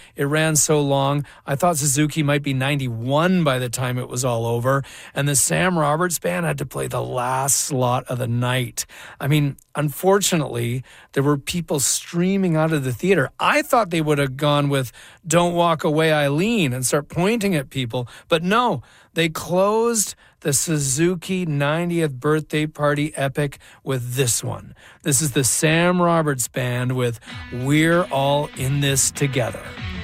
It ran so long. I thought Suzuki might be 91 by the time it was all over. And the Sam Roberts Band had to play the last slot of the night. I mean, unfortunately, there were people streaming out of the theater. I thought they would have gone with Don't Walk Away, Eileen, and start pointing at people. But no, they closed the Suzuki 90th birthday party epic with this one. This is the Sam Roberts Band with We're All in This Together.